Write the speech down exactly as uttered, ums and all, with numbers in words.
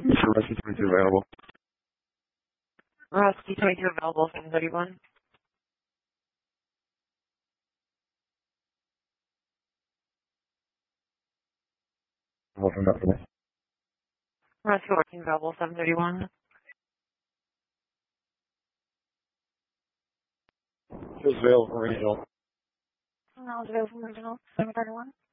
Sure, Rusty twenty-two available. Rusty twenty-two available, seven thirty-one. Welcome back to me. Rusty fourteen available, seven thirty-one. Just available for regional. I was available from regional, seven thirty-one.